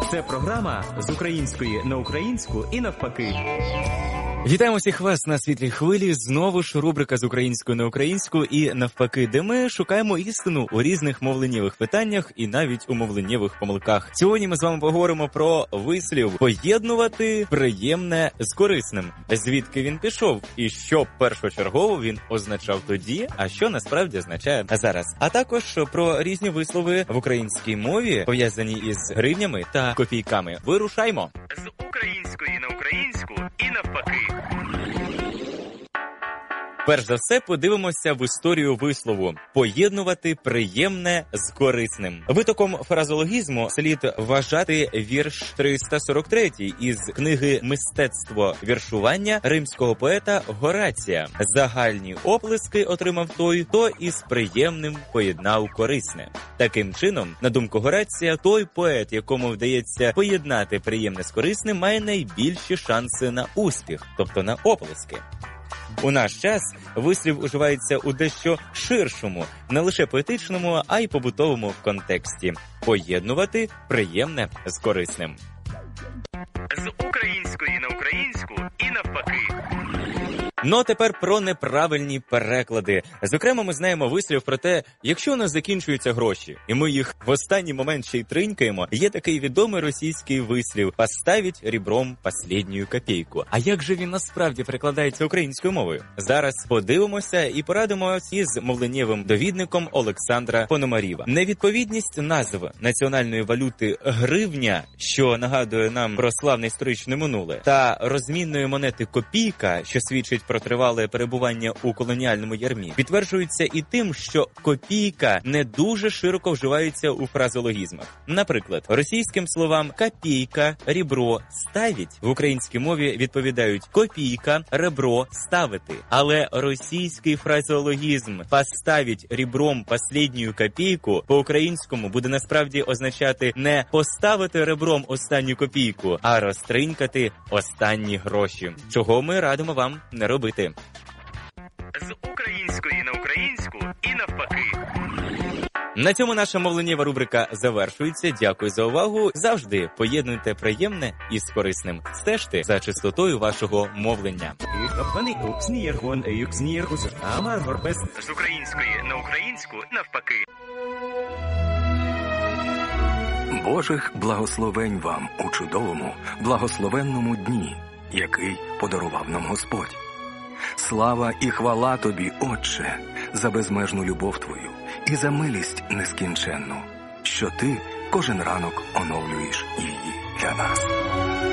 Це програма з української на українську і навпаки. Вітаємо всіх вас на світлій хвилі. Знову ж рубрика з української на українську і навпаки, де ми шукаємо істину у різних мовленнєвих питаннях і навіть у мовленнєвих помилках. Сьогодні ми з вами поговоримо про вислів «поєднувати приємне з корисним». Звідки він пішов і що першочергово він означав тоді, а що насправді означає зараз. А також про різні вислови в українській мові, пов'язані із гривнями та копійками. Вирушаймо! З української на українську і навпаки. Перш за все, подивимося в історію вислову «поєднувати приємне з корисним». Витоком фразеологізму слід вважати вірш 343 із книги «Мистецтво віршування» римського поета Горація. Загальні оплески отримав той, хто із приємним поєднав корисне. Таким чином, на думку Горація, той поет, якому вдається поєднати приємне з корисним, має найбільші шанси на успіх, тобто на оплески. У наш час вислів уживається у дещо ширшому, не лише поетичному, а й побутовому контексті. Поєднувати приємне з корисним. З української на українську і навпаки. Ну, а тепер про неправильні переклади. Зокрема, ми знаємо вислів про те, якщо у нас закінчуються гроші, і ми їх в останній момент ще й тринькаємо, є такий відомий російський вислів «поставить ребром последнюю копійку». А як же він насправді перекладається українською мовою? Зараз подивимося і порадимося із мовленнєвим довідником Олександра Пономарєва. Невідповідність назв національної валюти гривня, що нагадує нам про славне історичне минуле, та розмінної монети копійка, що свідчить про тривале перебування у колоніальному ярмі, підтверджується і тим, що копійка не дуже широко вживається у фразеологізмах. Наприклад, російським словам «копійка», «ребро», «ставить» в українській мові відповідають «копійка», «ребро», «ставити». Але російський фразеологізм «поставить ребром последнюю копійку» по-українському буде насправді означати не «поставити ребром останню копійку», а розтринькати останні гроші, чого ми радимо вам не робити. З української на українську і навпаки. На цьому наша мовленнєва рубрика завершується. Дякую за увагу. Завжди поєднуйте приємне із корисним. Стежте за чистотою вашого мовлення. З української на українську навпаки. Божих благословень вам у чудовому, благословенному дні, який подарував нам Господь. Слава і хвала Тобі, Отче, за безмежну любов Твою і за милість нескінченну, що Ти кожен ранок оновлюєш її для нас.